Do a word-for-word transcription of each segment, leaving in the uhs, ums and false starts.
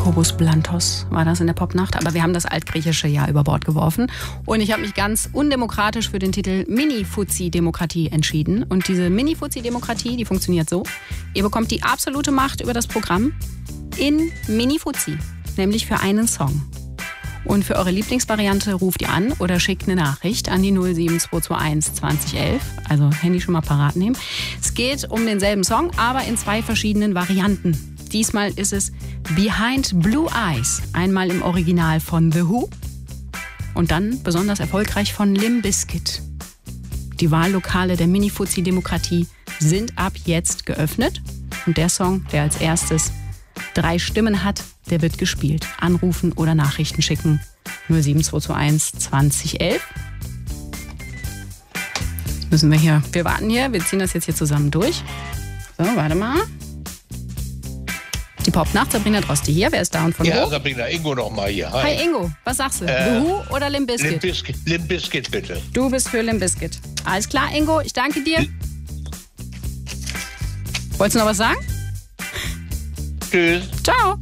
Jakobus Blantos war das in der Popnacht. Aber wir haben das Altgriechische ja über Bord geworfen. Und ich habe mich ganz undemokratisch für den Titel Mini-Fuzzi-Demokratie entschieden. Und diese Mini-Fuzzi-Demokratie, die funktioniert so. Ihr bekommt die absolute Macht über das Programm in Mini-Fuzzi, nämlich für einen Song. Und für eure Lieblingsvariante ruft ihr an oder schickt eine Nachricht an die null sieben zwei zwei eins zwanzig elf. Also Handy schon mal parat nehmen. Es geht um denselben Song, aber in zwei verschiedenen Varianten. Diesmal ist es Behind Blue Eyes. Einmal im Original von The Who und dann besonders erfolgreich von Limp Bizkit. Die Wahllokale der Mini-Fuzzi-Demokratie sind ab jetzt geöffnet. Und der Song, der als erstes drei Stimmen hat, der wird gespielt. Anrufen oder Nachrichten schicken. null sieben zwei zwei eins zwanzig elf. Müssen wir hier, wir warten hier, wir ziehen das jetzt hier zusammen durch. So, warte mal. Die Popnacht, Sabrina Droste hier. Wer ist da und von Ja, wo? Sabrina, Ingo noch mal hier. Hi. Hi Ingo, was sagst du? Äh, The Who oder Limp Bizkit? Limp Bizkit, Limp Bizkit, bitte. Du bist für Limp Bizkit. Alles klar, Ingo, ich danke dir. Wolltest du noch was sagen? Tschüss. Ciao.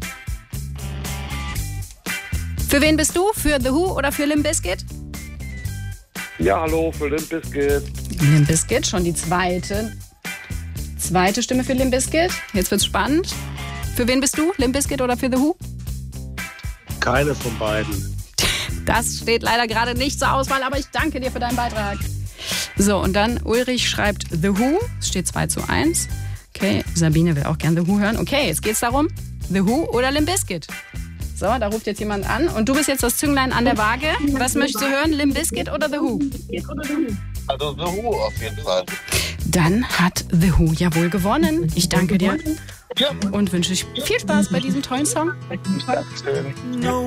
Für wen bist du? Für The Who oder für Limp Bizkit? Ja, hallo, für Limp Bizkit. Limp Bizkit, schon die zweite. Zweite Stimme für Limp Bizkit. Jetzt wird's spannend. Für wen bist du? Limp Bizkit oder für The Who? Keine von beiden. Das steht leider gerade nicht zur Auswahl, aber ich danke dir für deinen Beitrag. So, und dann Ulrich schreibt The Who. Es steht zwei zu eins. Okay, Sabine will auch gerne The Who hören. Okay, jetzt geht's darum, The Who oder Limp Bizkit. So, da ruft jetzt jemand an. Und du bist jetzt das Zünglein an der Waage. Was möchtest du hören, Limp Bizkit oder The Who? Also The Who auf jeden Fall. Dann hat The Who ja wohl gewonnen. Ich danke dir Ja. und wünsche euch viel Spaß bei diesem tollen Song. Dankeschön.